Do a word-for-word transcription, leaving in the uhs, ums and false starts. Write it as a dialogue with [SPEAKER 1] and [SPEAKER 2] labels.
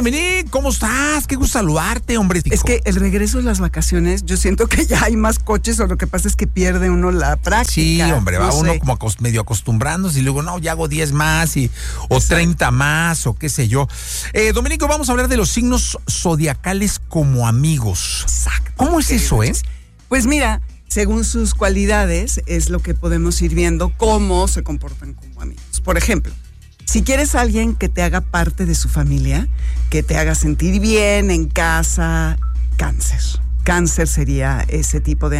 [SPEAKER 1] Dominique, ¿cómo estás? Qué gusto saludarte, hombre.
[SPEAKER 2] Es que el regreso de las vacaciones, yo siento que ya hay más coches, o lo que pasa es que pierde uno la práctica.
[SPEAKER 1] Sí, hombre,
[SPEAKER 2] no
[SPEAKER 1] va
[SPEAKER 2] sé.
[SPEAKER 1] uno como acos- medio acostumbrándose y luego, no, ya hago diez más y, o
[SPEAKER 2] Exacto.
[SPEAKER 1] treinta más o qué sé yo. Eh, Dominico, vamos a hablar de los signos zodiacales como amigos.
[SPEAKER 2] Exacto.
[SPEAKER 1] ¿Cómo es eso, eh?
[SPEAKER 2] Pues mira, según sus cualidades es lo que podemos ir viendo cómo se comportan como amigos. Por ejemplo, si quieres a alguien que te haga parte de su familia, que te haga sentir bien en casa, Cáncer. Cáncer sería ese tipo de